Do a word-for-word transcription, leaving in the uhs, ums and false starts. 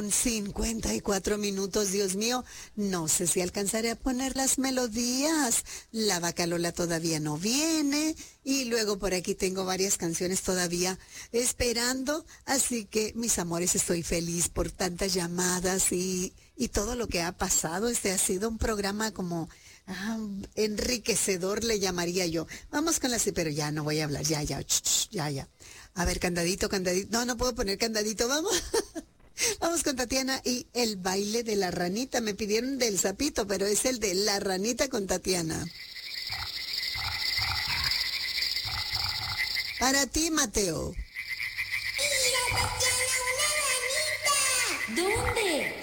cincuenta y cuatro minutos, Dios mío, no sé si alcanzaré a poner las melodías. La vaca Lola todavía no viene y luego por aquí tengo varias canciones todavía esperando, así que mis amores, estoy feliz por tantas llamadas y, y todo lo que ha pasado. Este ha sido un programa como ah, enriquecedor, le llamaría yo. Vamos con la sí, pero ya no voy a hablar, ya, ya, ch, ch, ya, ya. A ver, candadito, candadito, no, no puedo poner candadito, vamos. Vamos con Tatiana y el baile de la ranita. Me pidieron del sapito, pero es el de la ranita con Tatiana. Para ti, Mateo. ¡Mira, Tatiana, una ranita! ¿Dónde?